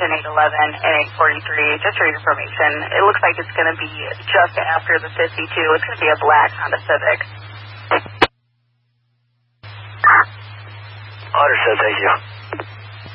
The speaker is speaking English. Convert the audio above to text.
Washington 811 and 843. Just for your information, it looks like it's going to be just after the 52. It's going to be a black Honda Civic. Understood, thank you.